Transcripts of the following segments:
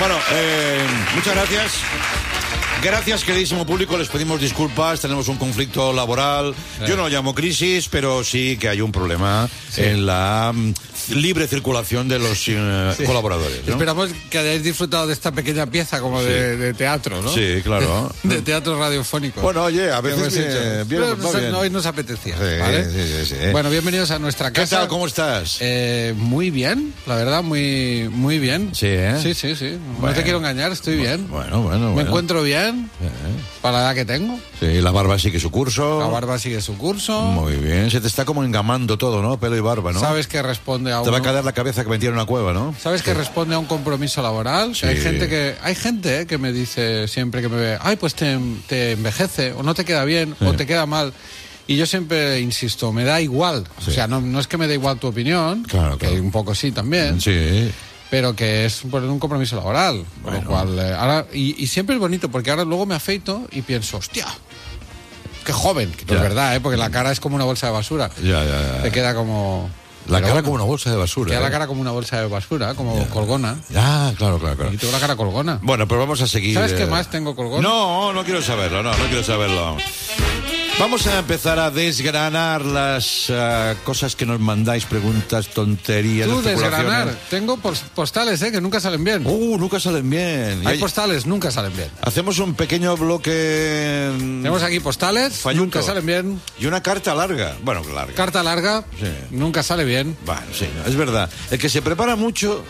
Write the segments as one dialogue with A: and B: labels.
A: Bueno, muchas gracias. Gracias, queridísimo público, les pedimos disculpas, tenemos un conflicto laboral. Yo no lo llamo crisis, pero sí que hay un problema en la libre circulación de los colaboradores, ¿no?
B: Esperamos que hayáis disfrutado de esta pequeña pieza como de teatro, ¿no?
A: Sí, claro.
B: De teatro radiofónico.
A: Bueno, oye, a veces bien.
B: Hoy nos apetecía,
A: Sí,
B: ¿vale?
A: sí.
B: Bueno, bienvenidos a nuestra casa.
A: ¿Qué tal? ¿Cómo estás?
B: Muy bien, la verdad, muy bien.
A: Sí, ¿eh?
B: Sí.
A: Bueno.
B: No te quiero engañar, estoy bien.
A: Bueno.
B: Me encuentro bien, para la edad que tengo.
A: Sí, la barba sigue su curso.
B: La barba sigue su curso.
A: Muy bien, se te está como engamando todo, ¿no? Pelo y barba, ¿no?
B: Sabes que responde a
A: Te va a caer la cabeza que metí en una cueva, ¿no?
B: Sabes que responde a un compromiso laboral.
A: Sí.
B: Hay gente que me dice siempre que me ve, ay, pues te envejece, o no te queda bien, o te queda mal. Y yo siempre insisto, me da igual.
A: Sí.
B: O sea, no es que me dé igual tu opinión,
A: Claro.
B: que un poco sí también.
A: Sí.
B: Pero que es por un compromiso laboral. Por lo cual, ahora, y siempre es bonito, porque ahora luego me afeito y pienso, hostia, qué joven. Que no es verdad, porque la cara es como una bolsa de basura.
A: Ya.
B: Te queda como...
A: La
B: Pero
A: cara
B: bueno,
A: como una bolsa de basura.
B: queda la cara como una bolsa de basura, como colgona.
A: Ah, claro.
B: Y tengo la cara colgona.
A: Bueno, pues vamos a seguir.
B: ¿Sabes qué más tengo colgona?
A: No quiero saberlo, no quiero saberlo. Vamos a empezar a desgranar las cosas que nos mandáis, preguntas, tonterías,
B: Tú
A: especulaciones.
B: desgranar. Tengo postales, que nunca salen bien.
A: Nunca salen bien.
B: Hay postales, nunca salen bien.
A: Hacemos un pequeño bloque.
B: Tenemos aquí postales,
A: falluto.
B: nunca salen bien.
A: Y una carta larga. Bueno, larga.
B: Carta larga,
A: Sí.
B: nunca sale bien.
A: Bueno, sí, es verdad. El que se prepara mucho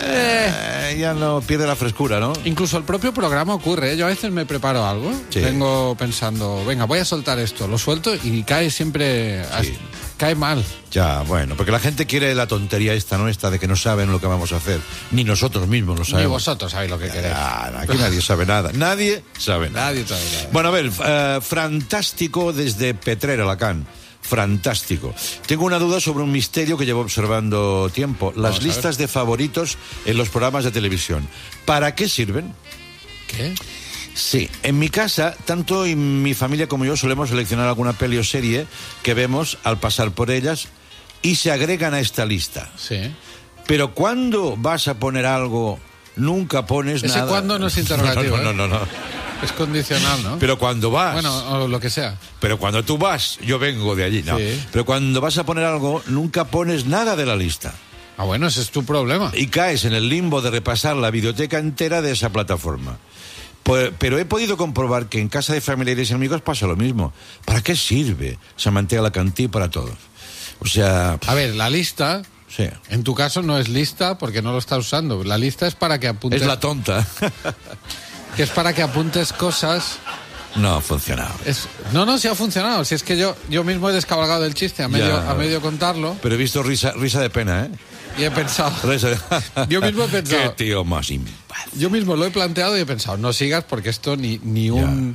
A: ya no pierde la frescura, ¿no?
B: Incluso el propio programa ocurre, ¿eh? Yo a veces me preparo algo,
A: Sí.
B: vengo pensando, venga, voy a soltar esto, lo suelto y cae siempre, cae mal.
A: Ya, bueno, porque la gente quiere la tontería esta de que no saben lo que vamos a hacer. Ni nosotros mismos lo sabemos.
B: Ni vosotros sabéis lo que queréis.
A: Aquí nadie sabe nada. Nadie sabe nada.
B: Nadie sabe nada.
A: Bueno, a ver, Fantástico desde Petrer, Alacant. Fantástico. Tengo una duda sobre un misterio que llevo observando tiempo. Las listas de favoritos en los programas de televisión. ¿Para qué sirven?
B: ¿Qué?
A: Sí, en mi casa, tanto en mi familia como yo solemos seleccionar alguna peli o serie que vemos al pasar por ellas y se agregan a esta lista.
B: Sí.
A: Pero cuando vas a poner algo, nunca pones
B: Ese
A: nada.
B: cuando no es interrogativo.
A: No.
B: Es condicional, ¿no?
A: Pero cuando vas...
B: Bueno, o lo que sea.
A: Pero cuando tú vas, yo vengo de allí, no.
B: Sí.
A: Pero cuando vas a poner algo, nunca pones nada de la lista.
B: Ah, bueno, ese es tu problema.
A: Y caes en el limbo de repasar la biblioteca entera de esa plataforma. Pero he podido comprobar que en casa de familiares y amigos pasa lo mismo. ¿Para qué sirve Samantha Alacantí para todos? O sea...
B: A ver, la lista...
A: Sí.
B: En tu caso no es lista porque no lo estás usando. La lista es para que apuntes...
A: Es la tonta.
B: Que es para que apuntes cosas...
A: No ha funcionado.
B: No, sí ha funcionado. Si es que yo mismo he descabalgado el chiste a medio contarlo
A: Pero he visto risa de pena, ¿eh?
B: y he pensado...
A: Risa de...
B: Yo mismo he pensado...
A: Qué tío más imbécil.
B: Yo mismo lo he planteado y he pensado, no sigas porque esto ni un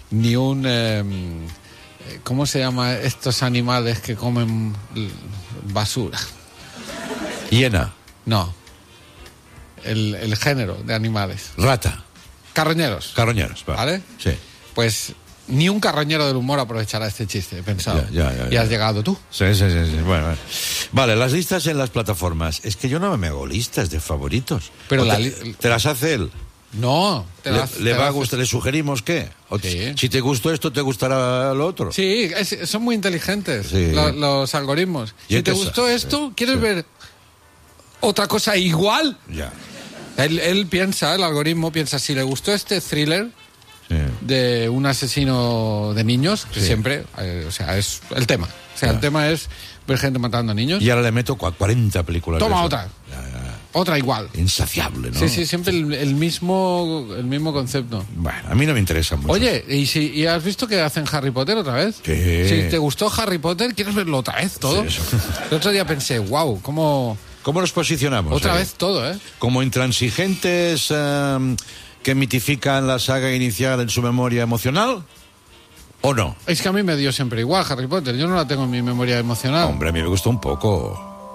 B: ¿cómo se llama estos animales que comen basura?
A: Hiena.
B: No. El género de animales.
A: Rata.
B: Carroñeros.
A: Carroñeros.
B: ¿Vale?
A: Sí.
B: Pues ni un carroñero del humor aprovechará este chiste, he pensado.
A: Ya.
B: Y has llegado tú.
A: Sí. Bueno. Vale, las listas en las plataformas. Es que yo no me hago listas de favoritos.
B: Pero
A: ¿Te las hace él?
B: No.
A: ¿Le va a gustar? ¿Le sugerimos qué?
B: Sí.
A: Si te gustó esto, ¿te gustará lo otro?
B: Sí, son muy inteligentes
A: Sí.
B: los algoritmos.
A: Y
B: Si te
A: entonces,
B: gustó esto, ¿quieres ver otra cosa igual?
A: Ya.
B: Él piensa, el algoritmo piensa, si le gustó este thriller de un asesino de niños, que siempre, es el tema. El tema es ver gente matando a niños.
A: Y ahora le meto 40 películas.
B: Toma
A: de eso.
B: otra. Otra igual.
A: Insaciable, ¿no?
B: Sí, siempre el mismo concepto.
A: Bueno, a mí no me interesa mucho.
B: Oye, ¿y has visto que hacen Harry Potter otra vez?
A: Sí.
B: Si te gustó Harry Potter, ¿quieres verlo otra vez todo?
A: Sí, eso.
B: El otro día pensé, wow, ¿cómo
A: nos posicionamos?
B: otra vez todo, eh?
A: Como intransigentes que mitifican la saga inicial en su memoria emocional, ¿o no?
B: Es que a mí me dio siempre igual Harry Potter. Yo no la tengo en mi memoria emocional.
A: Hombre, a mí me gustó un poco.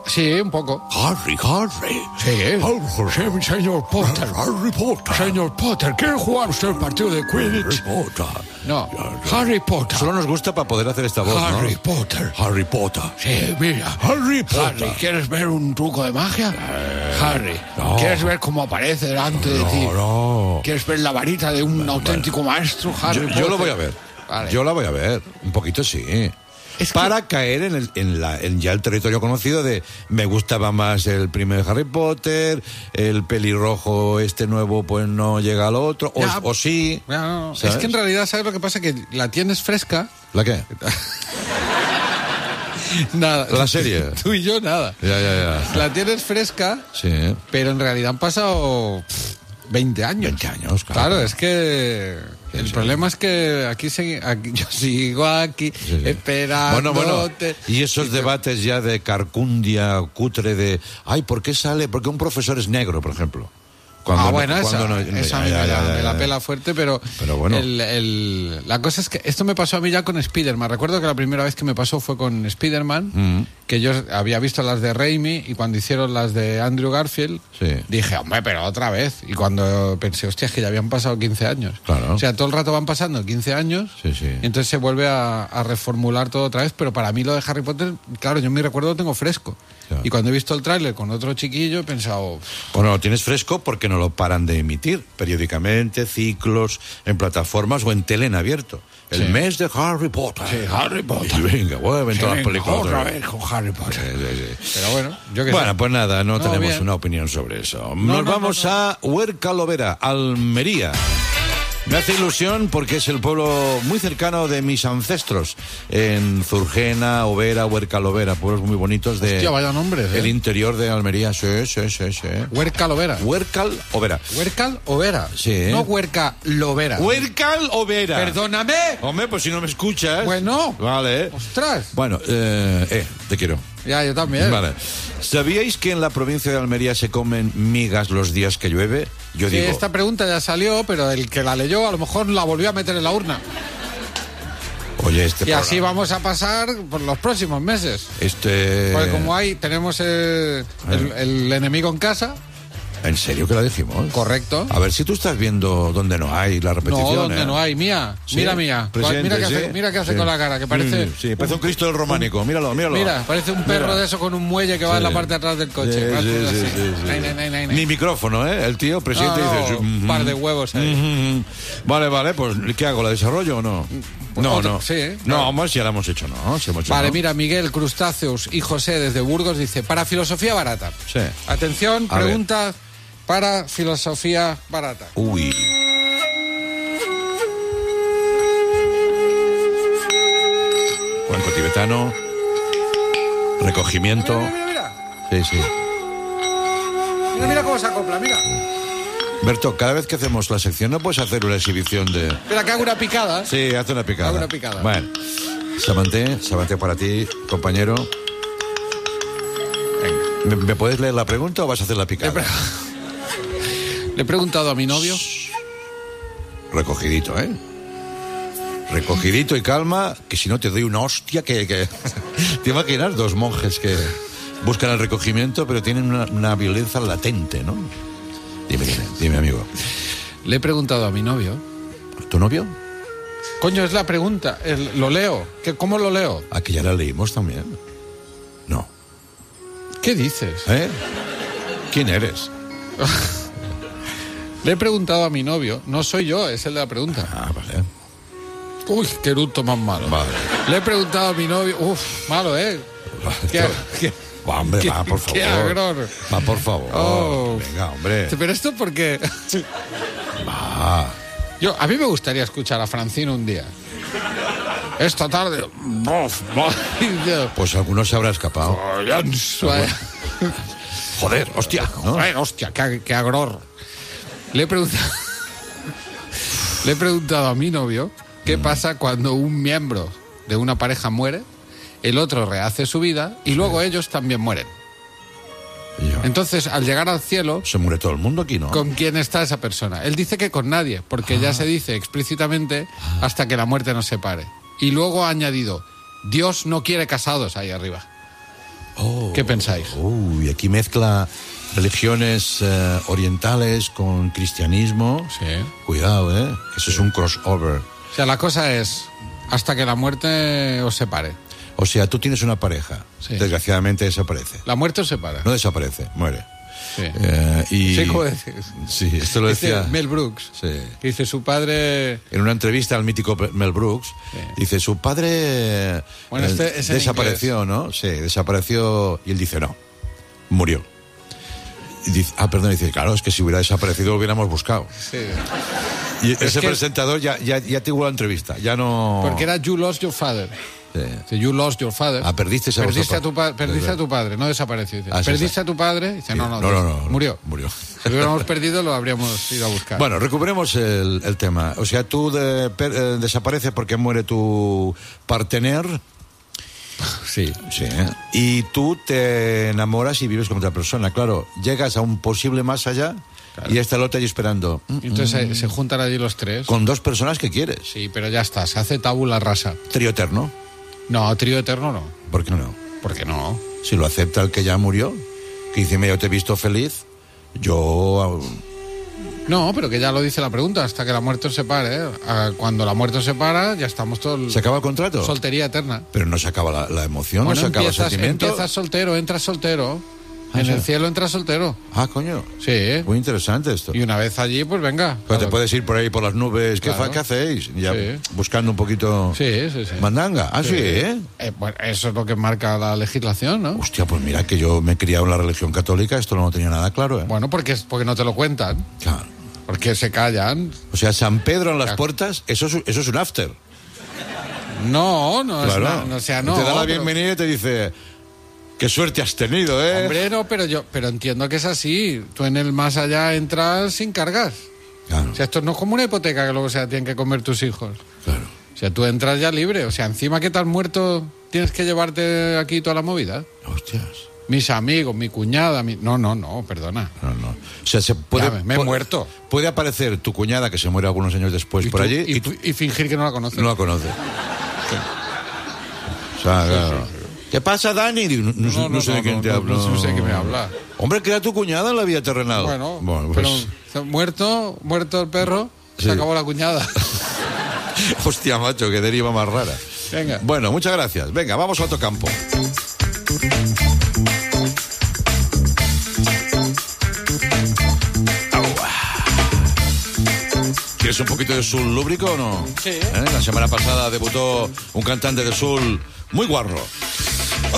B: Sí, un poco.
C: Harry.
B: Sí. Señor Potter.
C: Harry Potter.
B: Señor Potter, ¿quiere jugar usted el partido de Quidditch?
C: Harry Potter.
B: No, Harry Potter.
A: Solo nos gusta para poder hacer esta voz, ¿no?
B: Harry Potter.
C: Harry Potter.
B: Sí, mira.
C: Harry Potter.
B: Harry, ¿quieres ver un truco de magia? Harry,
C: no.
B: ¿quieres ver cómo aparece delante de ti?
C: No.
B: ¿Quieres ver la varita de un auténtico maestro, Harry Potter?
A: Yo lo voy a ver.
B: Vale.
A: Yo la voy a ver. Un poquito sí. Para caer en ya el territorio conocido de me gustaba más el primer Harry Potter, el pelirrojo este nuevo pues no llega al otro, o sí.
B: Ya, no.
A: ¿Sabes?
B: Es que en realidad, ¿sabes lo que pasa? Que la tienes fresca.
A: ¿La qué?
B: Nada.
A: La serie.
B: Tú y yo nada.
A: Ya.
B: La tienes fresca,
A: Sí.
B: pero en realidad han pasado 20 años.
A: 20 años,
B: Claro, es que el problema es que aquí yo sigo aquí esperando.
A: Bueno. Y esos debates ya de carcundia cutre de, ay, ¿por qué sale? Porque un profesor es negro, por ejemplo.
B: Esa a mí me la pela fuerte, pero
A: bueno.
B: La cosa es que esto me pasó a mí ya con Spider-Man. Recuerdo que la primera vez que me pasó fue con Spider-Man, que yo había visto las de Raimi y cuando hicieron las de Andrew Garfield, dije, hombre, pero otra vez. Y cuando pensé, hostia, es que ya habían pasado 15 años.
A: Claro.
B: O sea, todo el rato van pasando 15 años y entonces se vuelve a reformular todo otra vez, pero para mí lo de Harry Potter, claro, yo en mi recuerdo lo tengo fresco. Claro. Y cuando he visto el tráiler con otro chiquillo he pensado...
A: Bueno, lo tienes fresco porque no lo paran de emitir periódicamente, ciclos, en plataformas o en tele en abierto. El mes de Harry Potter.
B: Sí, Harry Potter.
A: Y venga, vuelven todas las películas.
B: Otra vez con Harry Potter. Pero bueno, yo que
A: Bueno,
B: sé.
A: pues nada, no tenemos
B: bien.
A: una opinión sobre eso. Nos vamos a Huerca Lovera, Almería. Me hace ilusión porque es el pueblo muy cercano de mis ancestros. En Zurgena, Overa, Huerca Lovera, pueblos muy bonitos de...
B: Hostia, vaya nombres,
A: el interior de Almería, sí.
B: Huerca Lovera.
A: Huercal Overa.
B: Huercal Overa.
A: Sí.
B: No Huerca Lovera.
A: Huercal Overa.
B: Perdóname.
A: Hombre, pues si no me escuchas...
B: Bueno.
A: Vale.
B: Ostras.
A: Bueno, te quiero.
B: Ya, yo también.
A: Vale. ¿Sabíais que en la provincia de Almería se comen migas los días que llueve? Yo digo...
B: Esta pregunta ya salió, pero el que la leyó a lo mejor la volvió a meter en la urna.
A: Oye,
B: y así vamos a pasar por los próximos meses. Porque como tenemos el enemigo en casa...
A: ¿En serio que lo dijimos?
B: Correcto.
A: A ver si tú estás viendo donde no hay la repetición.
B: No, donde no hay. Mía. ¿Sí? Mira, mía.
A: Presente,
B: mira qué hace con la cara, que parece...
A: Sí, parece un Cristo del románico. Míralo.
B: Mira, parece un perro de eso con un muelle que va en la parte de atrás del coche.
A: Sí. Ni micrófono, ¿eh? El tío presidente dice...
B: Un par de huevos ahí.
A: Vale, pues ¿qué hago? ¿La desarrollo o no? No.
B: Sí.
A: No, más si ya la hemos hecho, ¿no?
B: Vale, mira, Miguel Crustáceos y José desde Burgos dice, para filosofía barata.
A: Sí.
B: Atención, pregunta... Para filosofía barata.
A: Uy. Cuenco tibetano. Recogimiento.
B: Mira.
A: Sí.
B: Mira cómo se acopla, mira.
A: Berto, cada vez que hacemos la sección no puedes hacer una exhibición de...
B: Espera, que hago una picada.
A: Sí, hace una picada.
B: Hago una picada.
A: Bueno. Samanté para ti, compañero. Venga. ¿Me puedes leer la pregunta o vas a hacer la picada?
B: Le he preguntado a mi novio.
A: Recogidito, ¿eh? Recogidito y calma, que si no te doy una hostia que... ¿Te imaginas? Dos monjes que buscan el recogimiento, pero tienen una violencia latente, ¿no? Dime, amigo.
B: Le he preguntado a mi novio.
A: ¿Tu novio?
B: Coño, es la pregunta. Lo leo. ¿Cómo lo leo?
A: Aquí ya la leímos también. No.
B: ¿Qué dices?
A: ¿Quién eres?
B: Le he preguntado a mi novio, no soy yo, es el de la pregunta.
A: Ah, vale.
B: Uy, qué eructo más malo.
A: Vale.
B: Le he preguntado a mi novio, malo,
A: Hombre, va, por favor.
B: Qué agror.
A: Va, por favor.
B: Oh.
A: Venga, hombre.
B: Pero esto porque...
A: Va.
B: A mí me gustaría escuchar a Francino un día. Esta tarde...
A: Pues alguno se habrá escapado. Joder, hostia. ¿No?
B: Joder, hostia, qué agror. Le he preguntado a mi novio qué pasa cuando un miembro de una pareja muere, el otro rehace su vida y luego ellos también mueren. Entonces, al llegar al cielo...
A: Se muere todo el mundo aquí, ¿no?
B: ¿Con quién está esa persona? Él dice que con nadie, porque ya se dice explícitamente hasta que la muerte nos separe. Y luego ha añadido, Dios no quiere casados ahí arriba. ¿Qué pensáis?
A: Uy, aquí mezcla religiones orientales con cristianismo.
B: Sí.
A: Cuidado, ¿eh? Eso es un crossover.
B: O sea, la cosa es hasta que la muerte os separe.
A: O sea, tú tienes una pareja.
B: Sí.
A: Desgraciadamente desaparece.
B: La muerte os separa.
A: No desaparece, muere.
B: Sí.
A: Y...
B: Sí, ¿cómo decís?
A: Sí, esto lo decía...
B: Dice Mel Brooks.
A: Sí.
B: Que dice su padre...
A: En una entrevista al mítico Mel Brooks,
B: Sí.
A: dice, su padre
B: Bueno, este es en
A: desapareció, ¿no? Sí, desapareció y él dice, no, murió. Y dice, dice, claro, es que si hubiera desaparecido lo hubiéramos buscado.
B: Sí.
A: Y ese
B: que-
A: presentador ya tuvo la entrevista, ya no...
B: Porque era You Lost Your Father.
A: Sí.
B: Dice, You Lost Your Father.
A: Perdiste a
B: Perdiste
A: vuestro
B: a tu padre, no desapareció. Dice,
A: Sí,
B: perdiste
A: sí.
B: a tu padre. Dice,
A: Sí.
B: no,
A: Murió.
B: Si lo hubiéramos perdido, lo habríamos ido a buscar.
A: Bueno, recuperemos el tema. O sea, tú desapareces porque muere tu partener.
B: sí.
A: Sí. Y tú te enamoras y vives con otra persona. Claro, llegas a un posible más allá y está el otro allí esperando.
B: Entonces se juntan allí los tres.
A: Con dos personas que quieres.
B: Sí, pero ya está, se hace tabula rasa.
A: Trío eterno.
B: No, trío eterno no.
A: ¿Por qué no?
B: ¿Por qué no?
A: Si lo acepta el que ya murió, que dice, mira, yo te he visto feliz, yo...
B: No, pero que ya lo dice la pregunta, hasta que la muerte os separe. ¿eh? Cuando la muerte os separa, ya estamos todos...
A: ¿Se acaba el contrato?
B: Soltería eterna.
A: Pero no se acaba la emoción,
B: Bueno,
A: no se acaba el sentimiento.
B: empiezas soltero, entras soltero. En
A: sí.
B: el cielo entras soltero.
A: Ah, coño.
B: Sí.
A: Muy interesante esto.
B: Y una vez allí, pues venga.
A: Pero te puedes ir por ahí por las nubes.
B: Claro.
A: ¿Qué hacéis? Ya
B: Sí.
A: buscando un poquito...
B: Sí.
A: Mandanga. Ah, sí, ¿eh?
B: Bueno, eso es lo que marca la legislación, ¿no?
A: Hostia, pues mira que yo me he criado en la religión católica, esto no lo tenía nada claro, ¿eh?
B: Bueno, porque no te lo cuentan.
A: Claro.
B: Porque se callan.
A: O sea, San Pedro en las
B: Claro.
A: puertas, eso es un after.
B: No
A: Claro.
B: es nada, o sea, no.
A: Te da la
B: pero-
A: bienvenida y te dice, qué suerte has tenido, ¿eh?
B: Hombre, no, pero entiendo que es así. Tú en el más allá entras sin cargas.
A: Claro,
B: O sea, esto no es como una hipoteca que luego se la tienen que comer tus hijos.
A: claro.
B: O sea, tú entras ya libre. O sea, encima que te has muerto, tienes que llevarte aquí toda la movida.
A: Hostias.
B: Mis amigos, mi cuñada, No, perdona.
A: No. O sea, se puede...
B: Ya, me he muerto.
A: Puede aparecer tu cuñada, que se muere algunos años después, por
B: tú-
A: allí,
B: y,
A: y tú
B: y fingir que no la conoces.
A: no la conoces. O sea, claro. ¿Qué pasa, Dani? Digo, no sé de quién te hablo.
B: No sé de qué me habla.
A: Hombre, que era tu cuñada en la vida terrenal.
B: Bueno,
A: pues...
B: pero muerto el perro,
A: Sí.
B: se acabó la cuñada.
A: Hostia, macho, qué deriva más rara.
B: Venga.
A: Bueno, muchas gracias. Venga, vamos a otro campo. ¿Quieres un poquito de soul lúbrico o no?
B: Sí.
A: La semana pasada debutó un cantante de soul muy guarro.